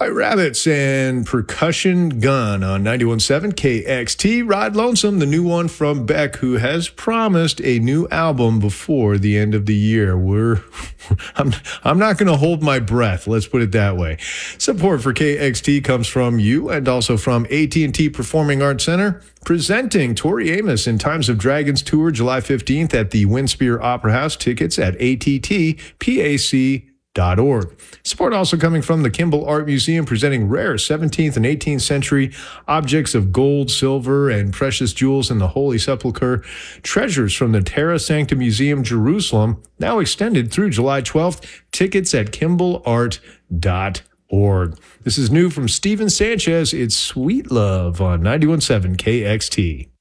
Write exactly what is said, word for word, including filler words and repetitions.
White Rabbits and Percussion Gun on ninety-one point seven K X T. Ride Lonesome, the new one from Beck, who has promised a new album before the end of the year. We're, I'm, I'm not going to hold my breath. Let's put it that way. Support for K X T comes from you and also from A T and T Performing Arts Center, presenting Tori Amos in Times of Dragons Tour July fifteenth at the Winspear Opera House. Tickets at A T T P A C dot org. Support also coming from the Kimball Art Museum, presenting rare seventeenth and eighteenth century objects of gold, silver, and precious jewels in the Holy Sepulchre. Treasures from the Terra Sancta Museum, Jerusalem, now extended through July twelfth. Tickets at kimball art dot org. This is new from Steven Sanchez. It's Sweet Love on ninety-one point seven K X T.